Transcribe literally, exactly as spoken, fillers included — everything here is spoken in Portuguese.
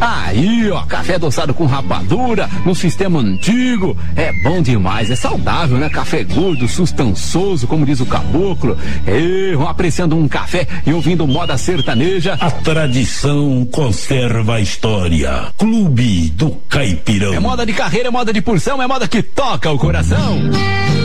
Aí, ó, café adoçado com rapadura, no sistema antigo. É bom demais, é saudável, né? Café gordo, sustançoso, como diz o caboclo. E, vão apreciando um café e ouvindo moda sertaneja. A tradição conserva a história. Clube do Caipirão. É moda de carreira, é moda de porção, é moda que toca o coração.